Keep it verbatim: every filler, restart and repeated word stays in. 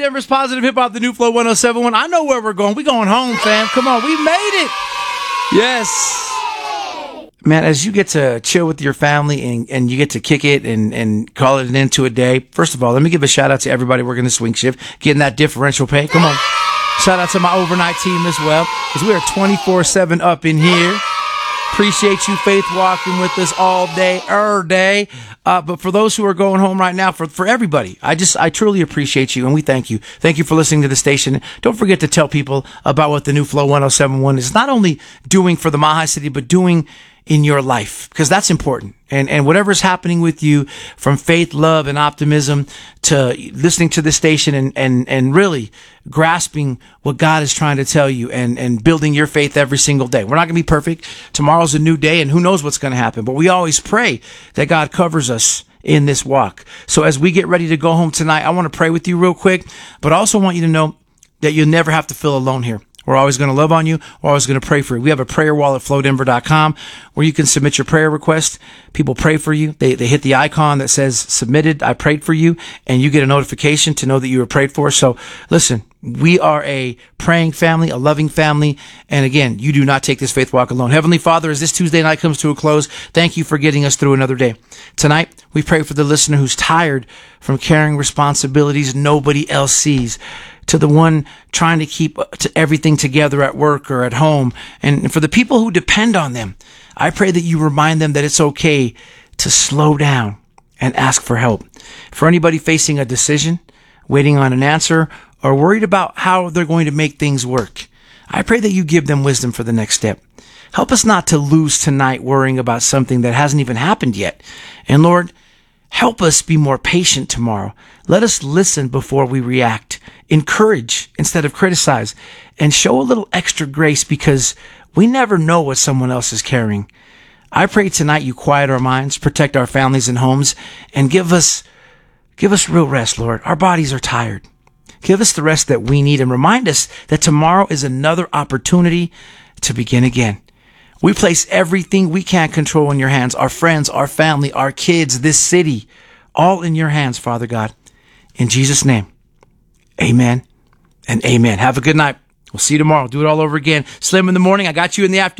Denver's Positive Hip Hop, the new Flow one oh seven point one. I know where we're going. We going home, fam. Come on, we made it. Yes. Man, as you get to chill with your family and, and you get to kick it and, and call it an end to a day, first of all, let me give a shout out to everybody working the swing shift, getting that differential pay. Come on. Shout out to my overnight team as well, because we are twenty-four seven up in here. Appreciate you, Faith, walking with us all day, er day. Uh, but for those who are going home right now, for, for everybody, I just, I truly appreciate you and we thank you. Thank you for listening to the station. Don't forget to tell people about what the new Flow one oh seven point one is not only doing for the Mile City, but doing in your life, because that's important. And, and whatever's happening with you, from faith, love, and optimism to listening to the station and, and, and really grasping what God is trying to tell you and, and building your faith every single day. We're not going to be perfect. Tomorrow's a new day and who knows what's going to happen, but we always pray that God covers us in this walk. So as we get ready to go home tonight, I want to pray with you real quick, but I also want you to know that you'll never have to feel alone here. We're always going to love on you. We're always going to pray for you. We have a prayer wall at flow denver dot com where you can submit your prayer request. People pray for you. They they hit the icon that says submitted. I prayed for you, and you get a notification to know that you were prayed for. So listen, we are a praying family, a loving family. And again, you do not take this faith walk alone. Heavenly Father, as this Tuesday night comes to a close, thank you for getting us through another day. Tonight, we pray for the listener who's tired from carrying responsibilities nobody else sees, to the one trying to keep to everything together at work or at home. And for the people who depend on them, I pray that you remind them that it's okay to slow down and ask for help. For anybody facing a decision, waiting on an answer, or worried about how they're going to make things work, I pray that you give them wisdom for the next step. Help us not to lose tonight worrying about something that hasn't even happened yet. And Lord, help us be more patient tomorrow. Let us listen before we react. Encourage instead of criticize. And show a little extra grace, because we never know what someone else is carrying. I pray tonight you quiet our minds, protect our families and homes, and give us, give us real rest, Lord. Our bodies are tired. Give us the rest that we need, and remind us that tomorrow is another opportunity to begin again. We place everything we can't control in your hands, our friends, our family, our kids, this city, all in your hands, Father God. In Jesus' name, amen and amen. Have a good night. We'll see you tomorrow. Do it all over again. Slim in the morning. I got you in the afternoon.